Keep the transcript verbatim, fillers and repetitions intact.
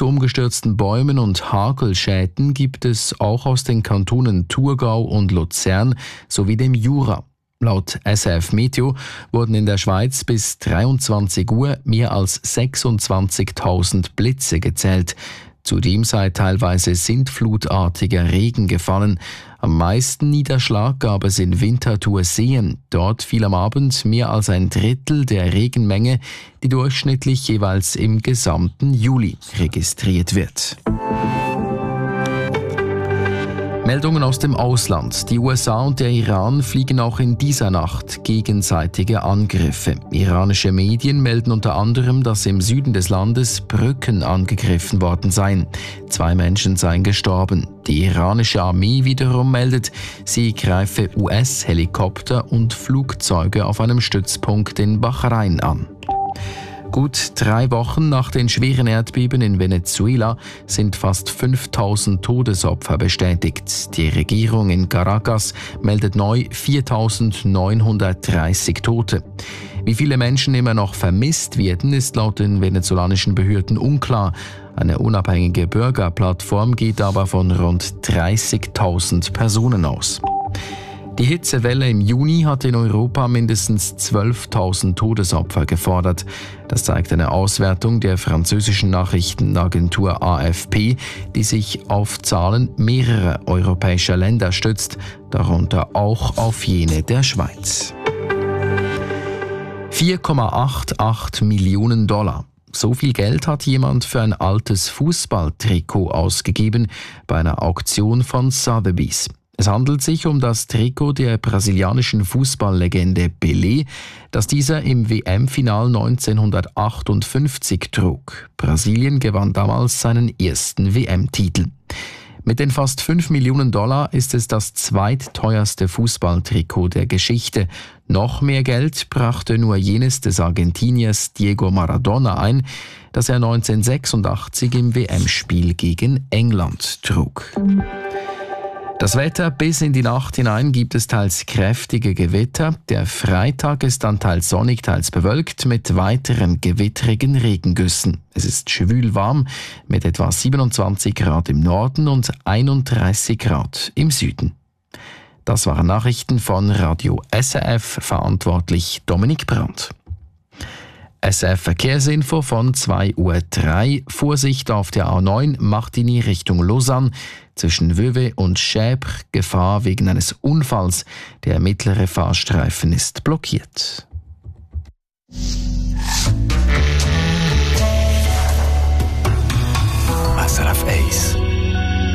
zu umgestürzten Bäumen und Hagelschäden gibt es auch aus den Kantonen Thurgau und Luzern sowie dem Jura. Laut S R F Meteo wurden in der Schweiz bis dreiundzwanzig Uhr mehr als sechsundzwanzigtausend Blitze gezählt. Zudem sei teilweise sintflutartiger Regen gefallen. Am meisten Niederschlag gab es in Winterthur-Seen. Dort fiel am Abend mehr als ein Drittel der Regenmenge, die durchschnittlich jeweils im gesamten Juli registriert wird. Meldungen aus dem Ausland. Die U S A und der Iran fliegen auch in dieser Nacht gegenseitige Angriffe. Iranische Medien melden unter anderem, dass im Süden des Landes Brücken angegriffen worden seien. Zwei Menschen seien gestorben. Die iranische Armee wiederum meldet, sie greife U S-Helikopter und Flugzeuge auf einem Stützpunkt in Bahrain an. Gut drei Wochen nach den schweren Erdbeben in Venezuela sind fast fünftausend Todesopfer bestätigt. Die Regierung in Caracas meldet neu viertausendneunhundertdreißig Tote. Wie viele Menschen immer noch vermisst werden, ist laut den venezolanischen Behörden unklar. Eine unabhängige Bürgerplattform geht aber von rund dreißigtausend Personen aus. Die Hitzewelle im Juni hat in Europa mindestens zwölftausend Todesopfer gefordert. Das zeigt eine Auswertung der französischen Nachrichtenagentur A F P, die sich auf Zahlen mehrerer europäischer Länder stützt, darunter auch auf jene der Schweiz. vier Komma achtundachtzig Millionen Dollar. So viel Geld hat jemand für ein altes Fußballtrikot ausgegeben bei einer Auktion von Sotheby's. Es handelt sich um das Trikot der brasilianischen Fußballlegende Pelé, das dieser im W M-Final neunzehnhundertachtundfünfzig trug. Brasilien gewann damals seinen ersten W M-Titel. Mit den fast fünf Millionen Dollar ist es das zweitteuerste Fußballtrikot der Geschichte. Noch mehr Geld brachte nur jenes des Argentiniers Diego Maradona ein, das er neunzehnhundertsechsundachtzig im W M-Spiel gegen England trug. Das Wetter: bis in die Nacht hinein gibt es teils kräftige Gewitter. Der Freitag ist dann teils sonnig, teils bewölkt mit weiteren gewittrigen Regengüssen. Es ist schwül warm mit etwa siebenundzwanzig Grad im Norden und einunddreißig Grad im Süden. Das waren Nachrichten von Radio S R F, verantwortlich Dominik Brandt. S R F Verkehrsinfo von zwei Uhr drei. Vorsicht auf der A neun Martigny Richtung Lausanne. Zwischen Vevey und Chèvre Gefahr wegen eines Unfalls. Der mittlere Fahrstreifen ist blockiert. S R F eins